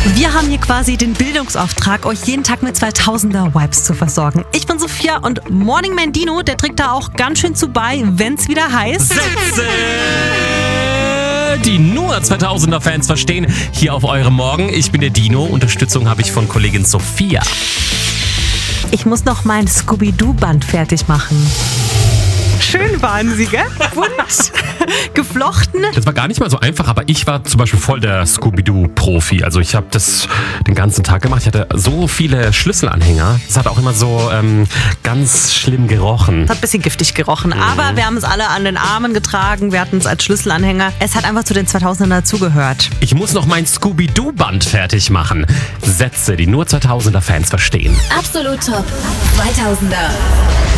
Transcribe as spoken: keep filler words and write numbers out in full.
Wir haben hier quasi den Bildungsauftrag, euch jeden Tag mit zweitausender-Vibes zu versorgen. Ich bin Sophia und Morning Man Dino, der trägt da auch ganz schön zu bei, wenn's wieder heißt... Sätze, die nur zweitausender-Fans verstehen, hier auf eurem Morgen. Ich bin der Dino, Unterstützung habe ich von Kollegin Sophia. Ich muss noch mein Scooby-Doo-Band fertig machen. Schön waren sie, gell? Bunt, geflochten. Das war gar nicht mal so einfach, aber ich war zum Beispiel voll der Scooby-Doo-Profi. Also ich habe das den ganzen Tag gemacht. Ich hatte so viele Schlüsselanhänger. Es hat auch immer so ähm, ganz schlimm gerochen. Es hat ein bisschen giftig gerochen, mhm. aber wir haben es alle an den Armen getragen. Wir hatten es als Schlüsselanhänger. Es hat einfach zu den zweitausendern dazugehört. Ich muss noch mein Scooby-Doo-Band fertig machen. Sätze, die nur zweitausender-Fans verstehen. Absolut top. zweitausender